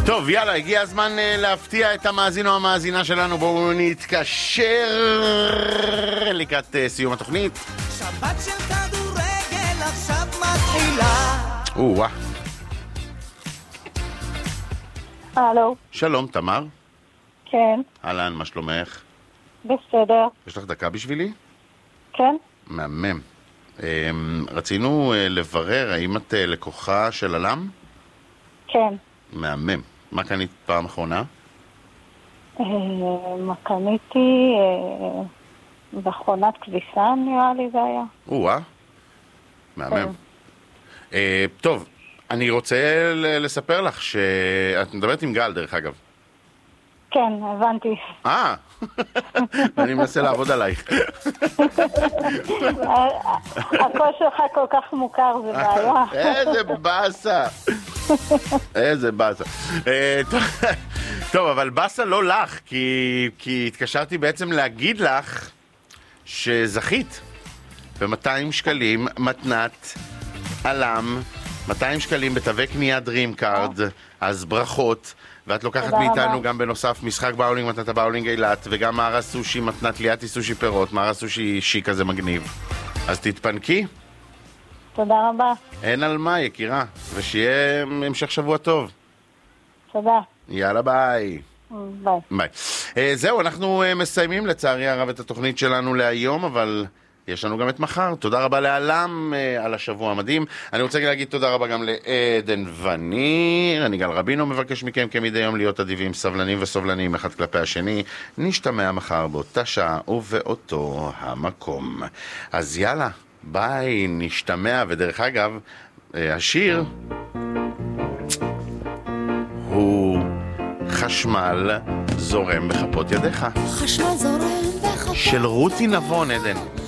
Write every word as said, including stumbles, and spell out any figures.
טוב, יאללה, הגיע הזמן uh, להפתיע את המאזין או המאזינה שלנו. בואו נתקשר לקראת uh, סיום התוכנית. שבת של כדורגל עכשיו מתחילה. או-אה. הלו. שלום, תמר. כן. אהלן, מה שלומך? בסדר. יש לך דקה בשבילי? כן. מהמם. Um, רצינו uh, לברר האם את uh, לקוחה של אלם? כן. מהמם. מה קנית פעם אחרונה? אה, מה קניתי? אה, מכונת כביסה נראה לי זה היה. או-אה. מהמם. אה, טוב, אני רוצה ל- לספר לך שאת מדברת עם גל, דרך אגב. כן, הבנתי. אה, ואני מנסה לעבוד עלייך. הקול שלך כל כך מוכר, זה בעיה. איזה באסה. איזה באסה. אה, טוב, טוב, אבל באסה לא לך, כי, כי התקשרתי בעצם להגיד לך שזכית ב-מאתיים שקלים מתנת אלם, מאתיים שקלים בתווי קנייה דרים קארד, אז ברכות. ואת לוקחת מאיתנו גם בנוסף משחק באולינג, מתנת הבאולינג אילת, וגם מארז סושי מתנת ליאתי סושי פירות, מארז סושי שיק כזה מגניב. אז תתפנקי. תודה רבה. אין על מה, יקירה. ושיהיה המשך שבוע טוב. תודה. יאללה, ביי. ביי. ביי. Uh, זהו, אנחנו uh, מסיימים לצערי הרב את התוכנית שלנו להיום, אבל יש לנו גם את מחר. תודה רבה לאלם uh, על השבוע המדהים. אני רוצה להגיד תודה רבה גם לעדן וניר. אני גל רבינו מבקש מכם כמדי יום להיות אדיבים, סבלנים וסובלנים אחד כלפי השני. נשתמע מחר באותה שעה ובאותו המקום. אז יאללה, ביי, נשתמע. ודרך אגב, uh, השיר הוא חשמל זורם בכפות ידיך. חשמל זורם בכפות של רותי נבון, עדן.